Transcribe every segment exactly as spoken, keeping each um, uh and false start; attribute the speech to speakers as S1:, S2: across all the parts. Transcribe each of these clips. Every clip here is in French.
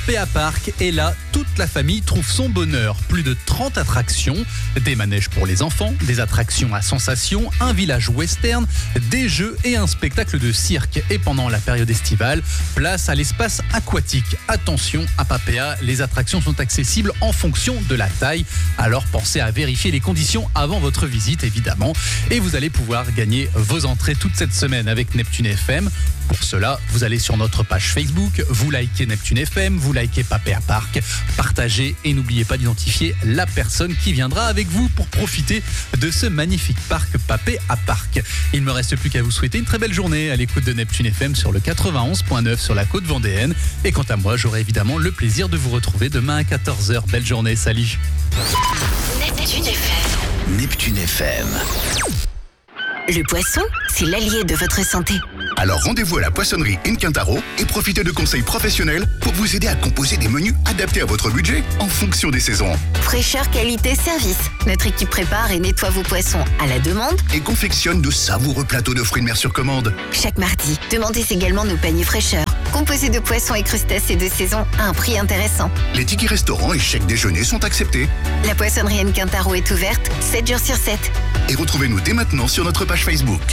S1: P A Park est là, toute la famille trouve son bonheur. Plus de trente attractions, des manèges pour les enfants, des attractions à sensations, un village western, des jeux et un spectacle de cirque. Et pendant la période estivale, place à l'espace aquatique. Attention, à Papéa, les attractions sont accessibles en fonction de la taille. Alors pensez à vérifier les conditions avant votre visite, évidemment. Et vous allez pouvoir gagner vos entrées toute cette semaine avec Neptune F M. Pour cela, vous allez sur notre page Facebook, vous likez Neptune F M, vous likez Papéa Park, partagez et n'oubliez pas d'identifier la personne qui viendra avec vous pour profiter de ce magnifique parc Papéa Park. Il ne me reste plus qu'à vous souhaiter une très belle journée à l'écoute de Neptune F M sur le quatre-vingt-onze point neuf sur la côte vendéenne. Et quant à moi, j'aurai évidemment le plaisir de vous retrouver demain à quatorze heures. Belle journée, salut.
S2: Neptune F M.
S3: Neptune F M.
S2: Le poisson, c'est l'allié de votre santé.
S3: Alors rendez-vous à la poissonnerie Inquintaro et profitez de conseils professionnels pour vous aider à composer des menus adaptés à votre budget en fonction des saisons.
S2: Fraîcheur, qualité, service. Notre équipe prépare et nettoie vos poissons à la demande
S3: Et confectionne de savoureux plateaux de fruits de mer sur commande.
S2: chaque mardi. Demandez également nos paniers fraîcheur, composés de poissons et crustacés de saison à un prix intéressant.
S3: Les tickets restaurants et chèques déjeuner sont acceptés.
S2: La poissonnerie Quintaro est ouverte sept jours sur sept.
S3: Et retrouvez-nous dès maintenant sur notre page Facebook.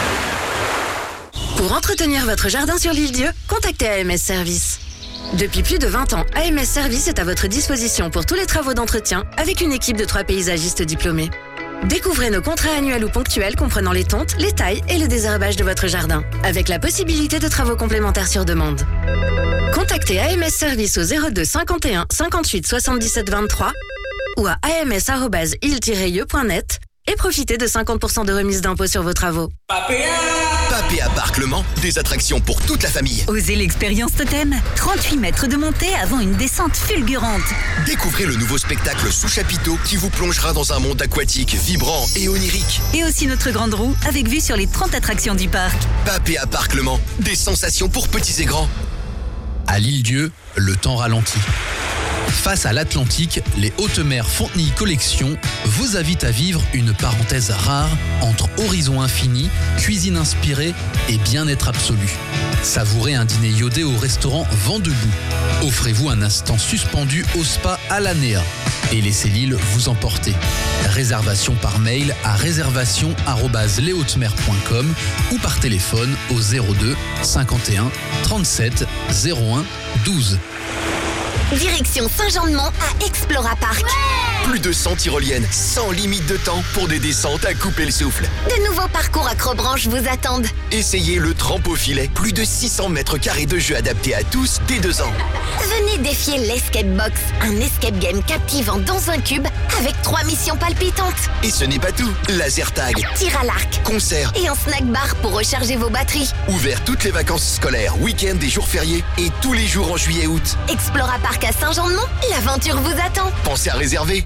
S4: Pour entretenir votre jardin sur l'île Dieu, contactez A M S Service. Depuis plus de vingt ans, A M S Service est à votre disposition pour tous les travaux d'entretien avec une équipe de trois paysagistes diplômés. Découvrez nos contrats annuels ou ponctuels comprenant les tontes, les tailles et le désherbage de votre jardin, avec la possibilité de travaux complémentaires sur demande. Contactez A M S Service au zéro deux cinquante et un cinquante-huit soixante-dix-sept vingt-trois ou à a m s arobase île tiret ieux point net et profitez de cinquante pour cent de remise d'impôt sur vos travaux.
S5: Papéa Park Le Mans, des attractions pour toute la famille.
S6: Osez l'expérience totem. trente-huit mètres de montée avant une descente fulgurante.
S5: Découvrez le nouveau spectacle sous chapiteau qui vous plongera dans un monde aquatique, vibrant et onirique.
S6: Et aussi notre grande roue avec vue sur les trente attractions du parc.
S5: Papéa Park Le Mans, des sensations pour petits et grands.
S1: À l'île-Dieu, le temps ralentit. Face à l'Atlantique, les Hautes-Mers Fontenilles Collection vous invitent à vivre une parenthèse rare entre horizon infini, cuisine inspirée et bien-être absolu. Savourez un dîner iodé au restaurant Vent debout. Offrez-vous un instant suspendu au spa Alanea et laissez l'île vous emporter. Réservation par mail à réservation arobase les hautes mers point com ou par téléphone au zéro deux cinquante et un trente-sept zéro un douze.
S2: Direction Saint-Jean-de-Mont à Explora Park.
S5: Plus de cent tyroliennes, sans limite de temps pour des descentes à couper le souffle.
S2: De nouveaux parcours accrobranche vous attendent.
S5: Essayez le trampo filet, plus de six cents mètres carrés de jeux adaptés à tous dès deux ans.
S2: Venez défier l'Escape Box, un escape game captivant dans un cube avec trois missions palpitantes.
S5: Et ce n'est pas tout, laser tag,
S2: Tir à l'arc
S5: concert,
S2: et un snack bar pour recharger vos batteries.
S5: ouvert toutes les vacances scolaires, week-ends et jours fériés et tous les jours en juillet-août.
S2: Explora Park à Saint-Jean-de-Mont, l'aventure vous attend.
S5: Pensez à réserver.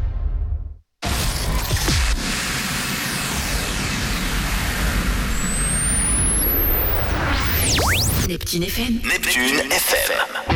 S4: Neptune F M.
S5: Neptune F M.